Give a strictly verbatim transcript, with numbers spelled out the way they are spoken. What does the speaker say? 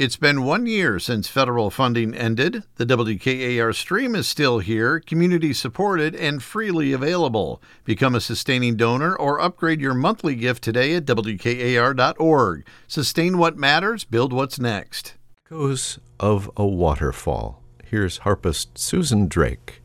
It's been one year since federal funding ended. The W K A R stream is still here, community-supported, and freely available. Become a sustaining donor or upgrade your monthly gift today at W K A R dot org. Sustain what matters, build what's next. Echoes of a Waterfall. Here's harpist Susan Drake.